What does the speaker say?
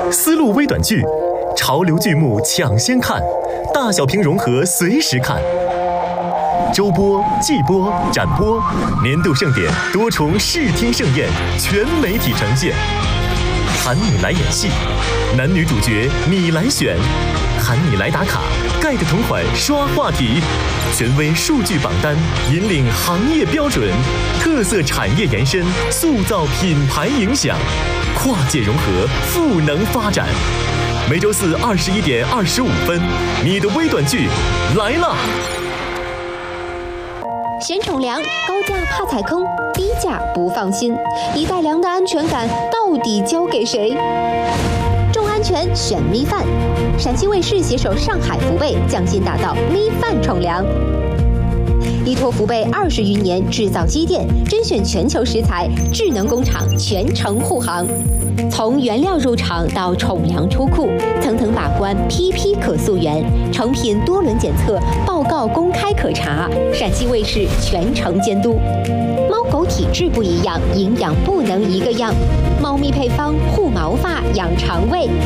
丝路微短剧，潮流剧目抢先看，大小屏融合随时看。周播、季播、展播，年度盛典多重视听盛宴，全媒体呈现。喊你来演戏，男女主角你来选，喊你来打卡，盖的同款刷话题，权威数据榜单引领行业标准，特色产业延伸，塑造品牌影响，跨界融合，赋能发展。每周四21点25分，你的微短剧来了。 选宠粮，高价怕踩坑，低价不放心，一袋粮的安全感到底交给谁？重安全选米饭，陕西卫视携手上海福贝，匠心打造米饭宠粮。依托福贝20余年制造积淀，甄选全球食材，智能工厂全程护航。从原料入场到宠粮出库，层层把关，批批可溯源，成品多轮检测，报告公开可查，陕西卫视全程监督。猫狗体质不一样，营养不能一个样，猫咪配方护毛发，养肠胃。